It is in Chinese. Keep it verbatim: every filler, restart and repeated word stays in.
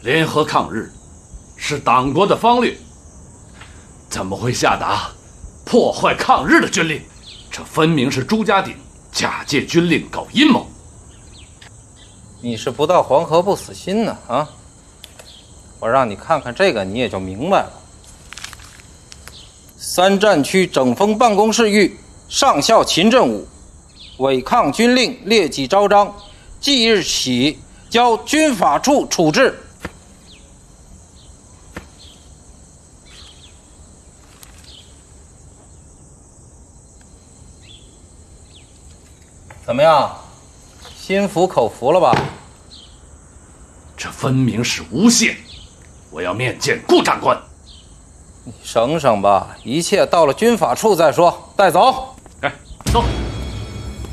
联合抗日是党国的方略，怎么会下达破坏抗日的军令？这分明是朱家鼎假借军令搞阴谋。 你是不到黄河不死心呢啊！我让你看看这个，你也就明白了。三战区整风办公室谕上校秦振武，违抗军令劣迹昭彰，即日起交军法处处置。怎么样，心服口服了吧？ 这分明是诬陷！我要面见顾长官。 你省省吧，一切到了军法处再说。带走。 哎，走。